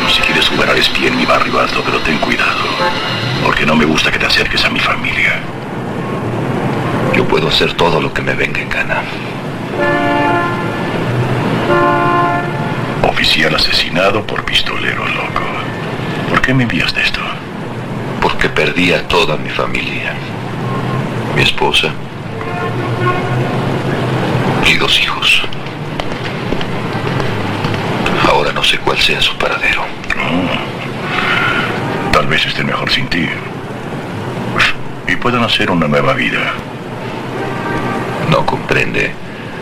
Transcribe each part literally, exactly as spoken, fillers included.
Si quieres jugar al espía en mi barrio, hazlo, pero ten cuidado. Porque no me gusta que te acerques a mi familia. Yo puedo hacer todo lo que me venga en gana. Oficial asesinado por pistolero loco. ¿Por qué me enviaste esto? Porque perdí a toda mi familia. Mi esposa. Y dos hijos. Ahora no sé cuál sea su paradero. Oh, tal vez esté mejor sin ti. Y puedan hacer una nueva vida. No comprende.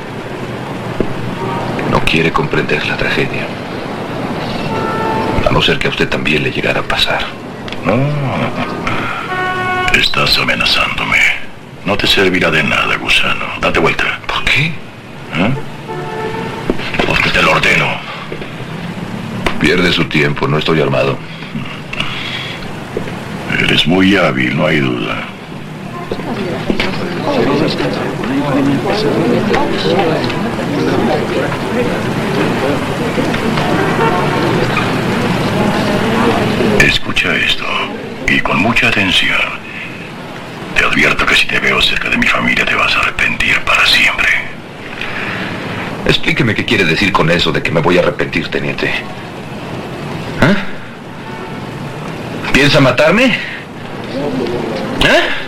No quiere comprender la tragedia. A no ser que a usted también le llegara a pasar. No. Estás amenazándome. No te servirá de nada, gusano. Date vuelta. ¿Por qué? ¿Eh? Porque te lo ordeno. Pierde su tiempo, no estoy armado. Eres muy hábil, no hay duda. Escucha esto, y con mucha atención. Te advierto que si te veo cerca de mi familia te vas a arrepentir para siempre. Explíqueme qué quiere decir con eso de que me voy a arrepentir, teniente. ¿Eh? ¿Piensa matarme? ¿Eh?